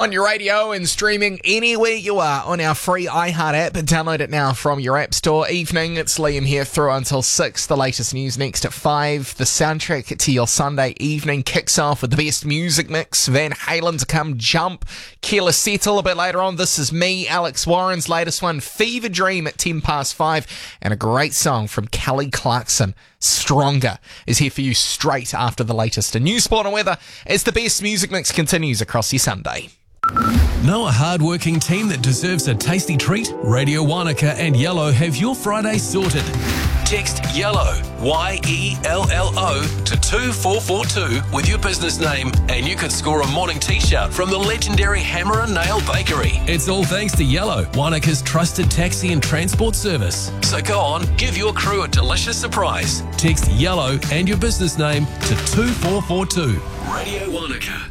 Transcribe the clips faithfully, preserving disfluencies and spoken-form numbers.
On your radio and streaming anywhere you are on our free iHeart app. Download it now from your app store. Evening, it's Liam here through until six. The latest news next at five. The soundtrack to your Sunday evening kicks off with the best music mix. Van Halen to come, Jump, Careless Settle a bit later on. This is me, Alex Warren's latest one, Fever Dream at ten past five. And a great song from Kelly Clarkson, Stronger, is here for you straight after the latest in news, sport and weather as the best music mix continues across your Sunday. Know a hard-working team that deserves a tasty treat? Radio Wanaka and Yellow have your Friday sorted. Text YELLOW, Y E L L O, to two four four two with your business name and you could score a morning t-shirt from the legendary Hammer and Nail Bakery. It's all thanks to Yellow, Wanaka's trusted taxi and transport service. So go on, give your crew a delicious surprise. Text YELLOW and your business name to two four four two. Radio Wanaka.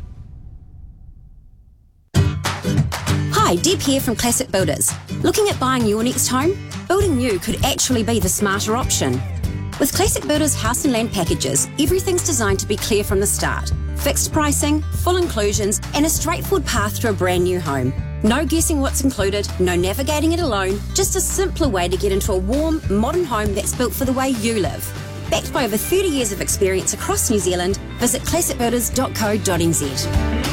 Hi, Deb here from Classic Builders. Looking at buying your next home? Building new could actually be the smarter option. With Classic Builders house and land packages, everything's designed to be clear from the start. Fixed pricing, full inclusions, and a straightforward path to a brand new home. No guessing what's included, no navigating it alone, just a simpler way to get into a warm, modern home that's built for the way you live. Backed by over thirty years of experience across New Zealand, visit classic builders dot co dot n z.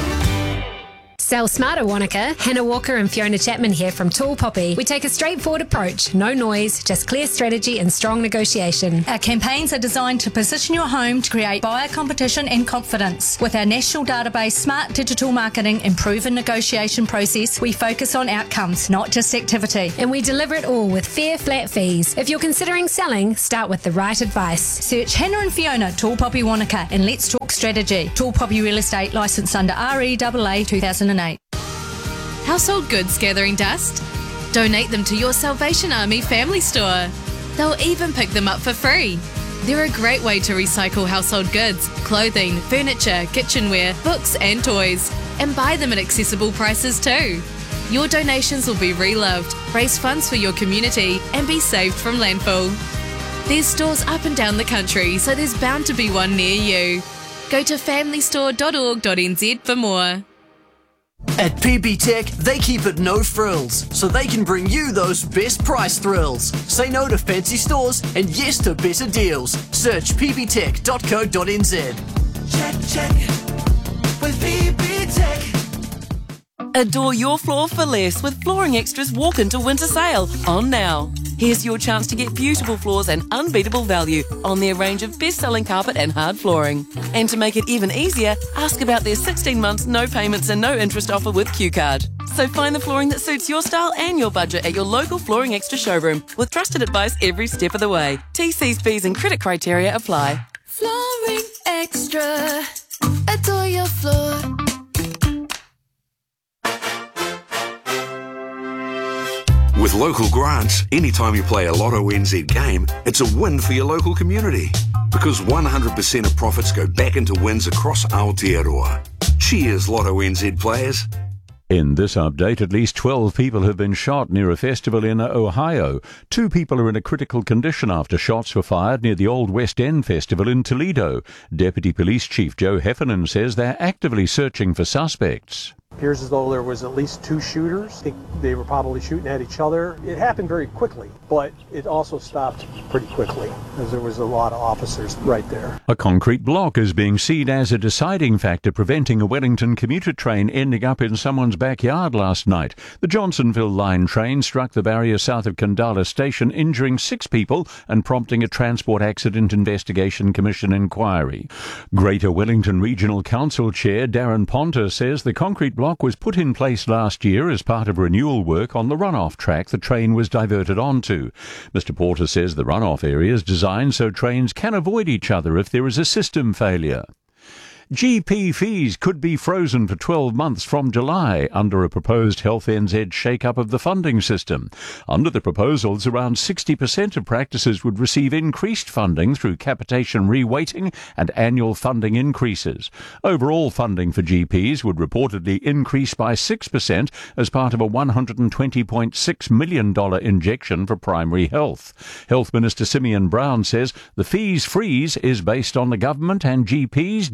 Sell smarter, Wanaka. Hannah Walker and Fiona Chapman here from Tall Poppy. We take a straightforward approach, no noise, just clear strategy and strong negotiation. Our campaigns are designed to position your home to create buyer competition and confidence. With our national database, smart digital marketing and proven negotiation process, we focus on outcomes, not just activity. And we deliver it all with fair, flat fees. If you're considering selling, start with the right advice. Search Hannah and Fiona, Tall Poppy Wanaka, and let's talk strategy. Tall Poppy Real Estate, licensed under R E A A two thousand eight. Household goods gathering dust? Donate them to your Salvation Army family store. They'll even pick them up for free. They're a great way to recycle household goods, clothing, furniture, kitchenware, books and toys, and buy them at accessible prices too. Your donations will be reloved, raise funds for your community, and be saved from landfill. There's stores up and down the country, so there's bound to be one near you. Go to family store dot org dot n z for more. At P B Tech, they keep it no frills, so they can bring you those best price thrills. Say no to fancy stores and yes to better deals. Search p b tech dot co dot n z. Check, check, with P B Tech. Adore your floor for less with Flooring Extra's Walk Into Winter Sale on now. Here's your chance to get beautiful floors and unbeatable value on their range of best-selling carpet and hard flooring. And to make it even easier, ask about their sixteen months no payments and no interest offer with Q Card. So find the flooring that suits your style and your budget at your local Flooring Extra showroom with trusted advice every step of the way. T Cs, fees and credit criteria apply. Flooring Extra. Adore your floor. With local grants, anytime you play a Lotto N Z game, it's a win for your local community. Because one hundred percent of profits go back into wins across Aotearoa. Cheers, Lotto N Z players. In this update, at least twelve people have been shot near a festival in Ohio. Two people are in a critical condition after shots were fired near the Old West End Festival in Toledo. Deputy Police Chief Joe Heffernan says they're actively searching for suspects. Appears as though there was at least two shooters. I think they were probably shooting at each other. It happened very quickly, but it also stopped pretty quickly as there was a lot of officers right there. A concrete block is being seen as a deciding factor preventing a Wellington commuter train ending up in someone's backyard last night. The Johnsonville Line train struck the barrier south of Kandala Station, injuring six people and prompting a Transport Accident Investigation Commission inquiry. Greater Wellington Regional Council Chair Darren Ponter says the concrete block was put in place last year as part of renewal work on the runoff track the train was diverted onto. Mister Porter says the runoff area is designed so trains can avoid each other if there is a system failure. G P fees could be frozen for twelve months from July under a proposed Health N Z shake-up of the funding system. Under the proposals, around sixty percent of practices would receive increased funding through capitation reweighting and annual funding increases. Overall funding for G Ps would reportedly increase by six percent as part of a one hundred twenty point six million dollars injection for primary health. Health Minister Simeon Brown says the fees freeze is based on the government and G Ps doing their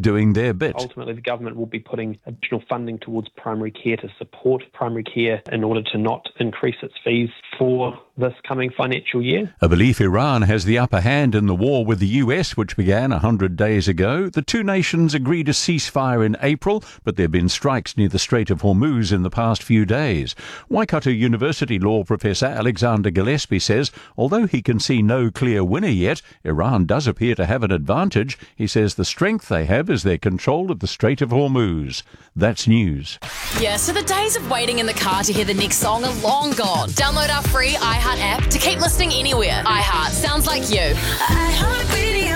their bit. Ultimately, the government will be putting additional funding towards primary care to support primary care in order to not increase its fees for this coming financial year. A belief Iran has the upper hand in the war with the U S, which began one hundred days ago. The two nations agreed a ceasefire in April, but there have been strikes near the Strait of Hormuz in the past few days. Waikato University law professor Alexander Gillespie says, although he can see no clear winner yet, Iran does appear to have an advantage. He says the strength they have is their control of the Strait of Hormuz. That's news. Yeah, so the days of waiting in the car to hear the next song are long gone. Download our free iHeart app to keep listening anywhere. iHeart sounds like you. iHeart Radio.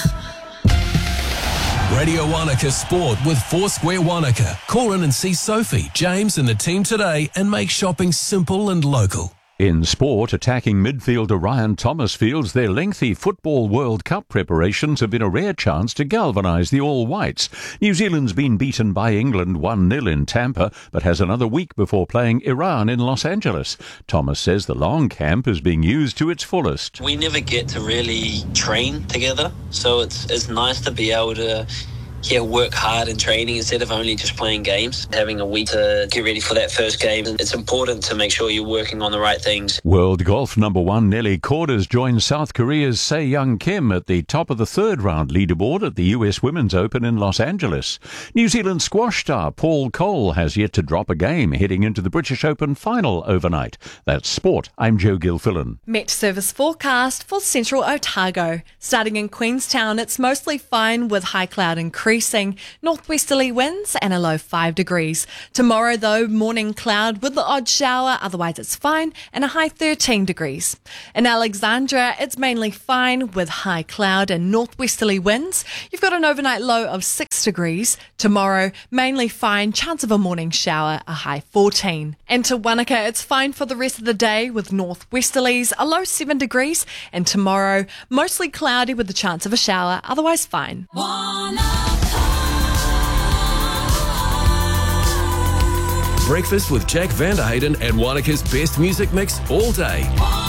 Radio Wanaka Sport with Foursquare Wanaka. Call in and see Sophie, James and the team today and make shopping simple and local. In sport, attacking midfielder Ryan Thomas feels their lengthy Football World Cup preparations have been a rare chance to galvanise the All Whites. New Zealand's been beaten by England one nil in Tampa, but has another week before playing Iran in Los Angeles. Thomas says the long camp is being used to its fullest. We never get to really train together, so it's it's nice to be able to yeah, work hard in training instead of only just playing games. Having a week to get ready for that first game, it's important to make sure you're working on the right things. World golf number one Nelly Cordes joins South Korea's Se Young Kim at the top of the third round leaderboard at the U S Women's Open in Los Angeles. New Zealand squash star Paul Cole has yet to drop a game, heading into the British Open final overnight. That's sport. I'm Joe Gilfillan. Met service forecast for central Otago. Starting in Queenstown, it's mostly fine with high cloud increasing. Northwesterly winds and a low five degrees. Tomorrow, though, morning cloud with the odd shower, otherwise it's fine, and a high thirteen degrees. In Alexandra, it's mainly fine with high cloud and northwesterly winds. You've got an overnight low of six degrees. Tomorrow, mainly fine, chance of a morning shower, a high fourteen. And to Wanaka, it's fine for the rest of the day with northwesterlies, a low seven degrees. And tomorrow, mostly cloudy with the chance of a shower, otherwise fine. Breakfast with Jack Vanderhayden and Wanaka's best music mix all day.